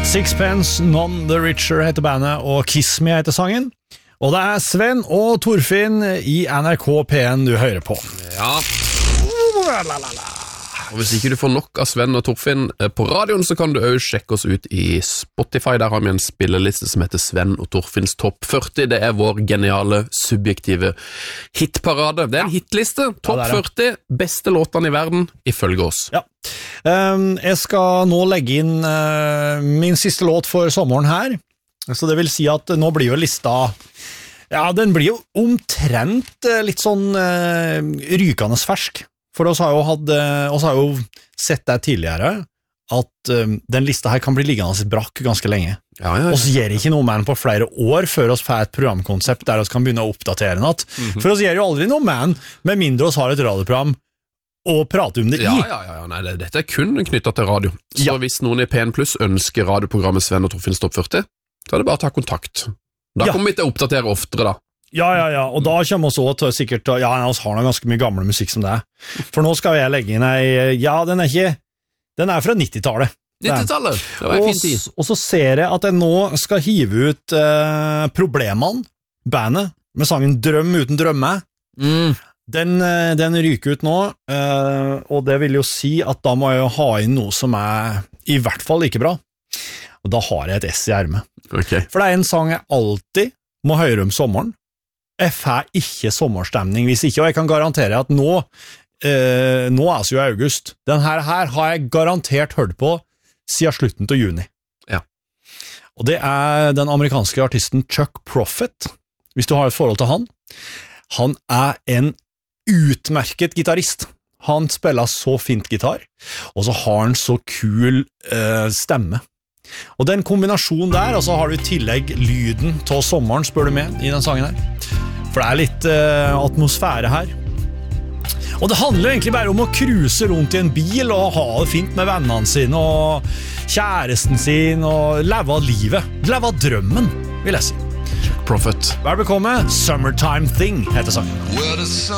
Sixpence None the Richer heter bandet, og Kiss Me heter sangen. Og det er Sven og Torfinn i NRK P1 du hører på. Ja. Og hvis ikke du får nok av Sven og Torfinn på radioen, så kan du også sjekke oss ut i Spotify. Der har vi en spilleliste som heter Sven og Torfinns Topp 40. Det er vår geniale, subjektive hitparade. Det er en hitliste. Topp 40 beste låtene i verden, ifølge oss. Ja. Jeg skal nå legge inn min siste låt for sommeren her. Så det vil si at nå blir jo lista... Ja, den blir jo omtrent litt sånn rykende fersk. For oss har jo sett det tidligere, at den lista her kan bli liggende brakk ganske lenge. Ja. Og så gjør ikke noe med den på flere år før oss får et programkonsept der vi kan begynne å oppdatere den. For oss gjør jo aldri noe med den, med mindre oss har et radioprogram og prate om det i. Ja. Nei, dette er kun knyttet til radio. Så hvis noen i PN Plus ønsker radioprogrammet Sven og Torfinns Topp 40, så er det bare å ta kontakt. Da kommer vi til å oppdatere oftere da. Ja, og da kommer vi også til sikkert, vi har noe ganske mye gamle musikk som det er. For nå skal jeg legge inn den er fra 90-tallet. 90-tallet, det var en fin tid. Og så ser jeg at jeg nå skal hive ut Problemene, bandet, med sangen Drøm uten drømme. Den ryker ut nå, og det vil jo si at da må jeg jo ha inn noe som er i hvert fall like bra. Og da har jeg et S i ermet. Okay. For det er en sang jeg alltid må høre om sommeren. Jeg får ikke sommerstemning hvis ikke, og jeg kan garantere at nå er det jo august. Den her har jeg garantert hørt på siden slutten til juni. Ja. Og det er den amerikanske artisten Chuck Prophet, hvis du har et forhold til han. Han er en utmerket gitarist. Han spiller så fint gitar, og så har han så kul stemme. Og den kombinasjonen der, og så har du i tillegg lyden til sommeren, spør du med, i den sangen her. For det er litt atmosfære her. Og det handler egentlig bare om å cruise rundt i en bil og ha det fint med vennene sine og kjæresten sin og leve av livet. Leve av drømmen, vil jeg si. Prophet. Velbekomme, Summertime Thing heter sangen.